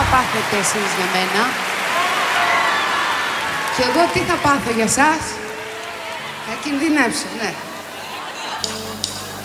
πάθετε εσείς για μένα. Και εγώ τι θα πάθω για σας. Θα κινδυνεύσω, ναι.